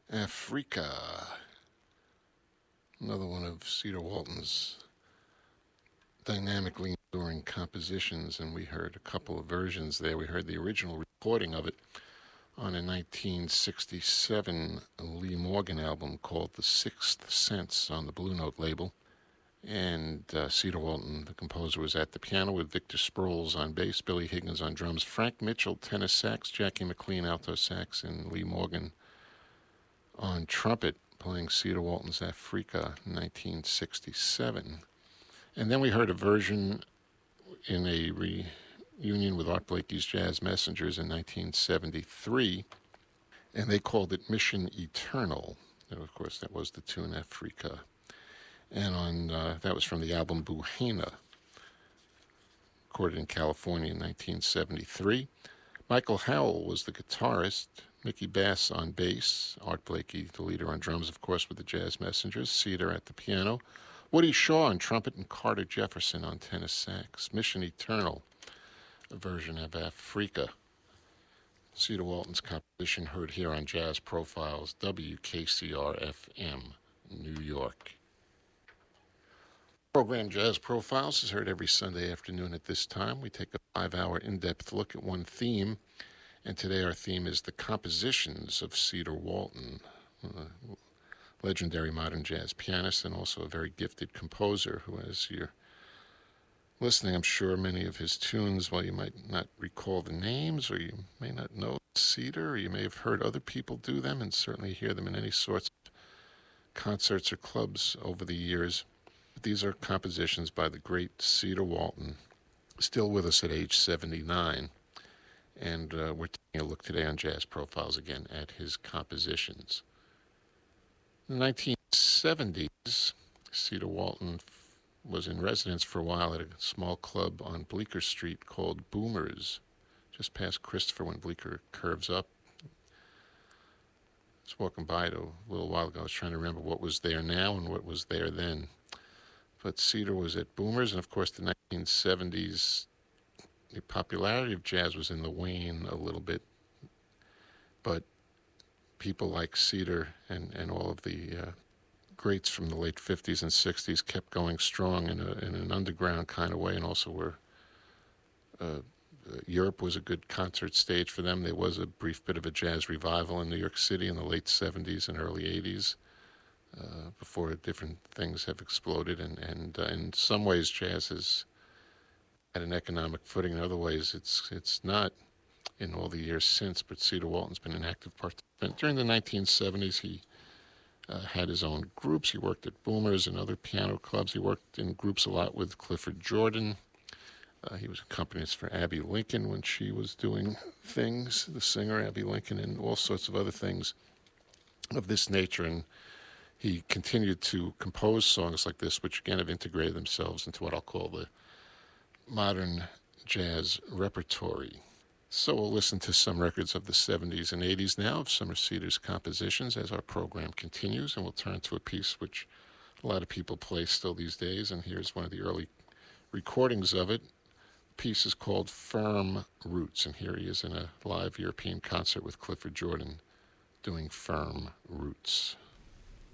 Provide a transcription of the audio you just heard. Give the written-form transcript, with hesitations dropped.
Africa, another one of Cedar Walton's dynamically enduring compositions, and we heard a couple of versions there. We heard the original recording of it on a 1967 Lee Morgan album called The Sixth Sense on the Blue Note label. And Cedar Walton, the composer, was at the piano with Victor Sproles on bass, Billy Higgins on drums, Frank Mitchell tenor sax, Jackie McLean alto sax, and Lee Morgan on trumpet, playing Cedar Walton's Africa 1967. And then we heard a version in a reunion with Art Blakey's Jazz Messengers in 1973, and they called it Mission Eternal. And of course, that was the tune Africa. And that was from the album Buhena, recorded in California in 1973. Michael Howell was the guitarist, Mickey Bass on bass, Art Blakey, the leader, on drums, of course, with the Jazz Messengers, Cedar at the piano, Woody Shaw on trumpet, and Carter Jefferson on tenor sax. Mission Eternal, a version of Africa. Cedar Walton's composition heard here on Jazz Profiles, WKCR-FM, New York. Program Jazz Profiles is heard every Sunday afternoon at this time. We take a 5-hour in-depth look at one theme, and today our theme is the compositions of Cedar Walton, legendary modern jazz pianist and also a very gifted composer who, as you're listening, I'm sure many of his tunes, while you might not recall the names or you may not know Cedar, or you may have heard other people do them and certainly hear them in any sorts of concerts or clubs over the years. These are compositions by the great Cedar Walton, still with us at age 79. And we're taking a look today on Jazz Profiles again at his compositions. In the 1970s, Cedar Walton was in residence for a while at a small club on Bleecker Street called Boomers, just past Christopher when Bleecker curves up. I was walking by it a little while ago. I was trying to remember what was there now and what was there then. But Cedar was at Boomers, and of course the 1970s, the popularity of jazz was in the wane a little bit. But people like Cedar and all of the greats from the late 50s and 60s kept going strong in an underground kind of way, and also were Europe was a good concert stage for them. There was a brief bit of a jazz revival in New York City in the late 70s and early 80s. Before different things have exploded, and in some ways jazz has had an economic footing. In other ways it's not in all the years since, but Cedar Walton's been an active participant. During the 1970s, he had his own groups. He worked at Boomers and other piano clubs. He worked in groups a lot with Clifford Jordan. He was accompanist for Abbey Lincoln when she was doing things, the singer Abbey Lincoln, and all sorts of other things of this nature. And he continued to compose songs like this, which again have integrated themselves into what I'll call the modern jazz repertory. So we'll listen to some records of the 70s and 80s now of some of Cedar's compositions as our program continues, and we'll turn to a piece which a lot of people play still these days, and here's one of the early recordings of it. The piece is called Firm Roots, and here he is in a live European concert with Clifford Jordan doing Firm Roots.